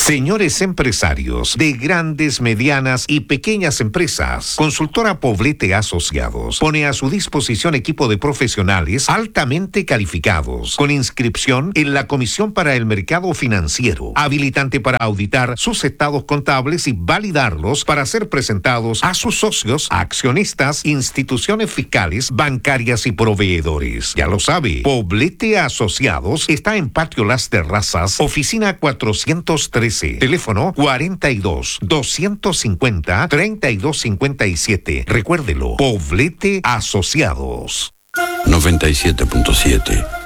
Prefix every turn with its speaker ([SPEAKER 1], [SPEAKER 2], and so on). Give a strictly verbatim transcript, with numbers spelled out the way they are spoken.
[SPEAKER 1] Señores empresarios de grandes, medianas y pequeñas empresas, Consultora Poblete Asociados pone a su disposición equipo de profesionales altamente calificados, con inscripción en la Comisión para el Mercado Financiero, habilitante para auditar sus estados contables y validarlos para ser presentados a sus socios, accionistas, instituciones fiscales, bancarias y proveedores. Ya lo sabe, Poblete Asociados está en Patio Las Terrazas, oficina cuatrocientos trece, teléfono cuarenta y dos, doscientos cincuenta, treinta y dos cincuenta y siete. Recuérdelo, Poblete Asociados.
[SPEAKER 2] noventa y siete punto siete